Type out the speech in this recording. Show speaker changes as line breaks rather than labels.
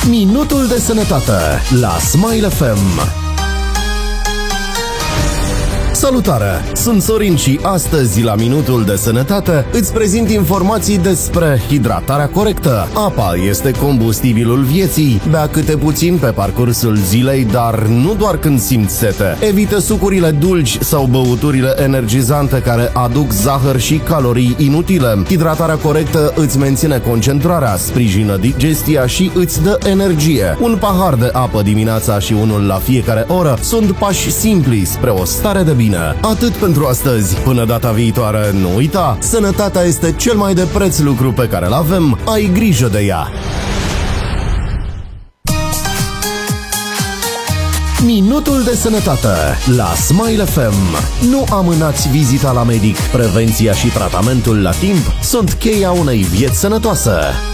Minutul de sănătate la Smile FM. Salutare! Sunt Sorin și astăzi la Minutul de Sănătate îți prezint informații despre hidratarea corectă. Apa este combustibilul vieții. Bea câte puțin pe parcursul zilei, dar nu doar când simți sete. Evită sucurile dulci sau băuturile energizante care aduc zahăr și calorii inutile. Hidratarea corectă îți menține concentrarea, sprijină digestia și îți dă energie. Un pahar de apă dimineața și unul la fiecare oră sunt pași simpli spre o stare de bine. Atât pentru astăzi. Până data viitoare, nu uita, sănătatea este cel mai de preț lucru pe care îl avem. Ai grijă de ea. Minutul de sănătate la Smile FM. Nu amânați vizita la medic. Prevenția și tratamentul la timp sunt cheia unei vieți sănătoase.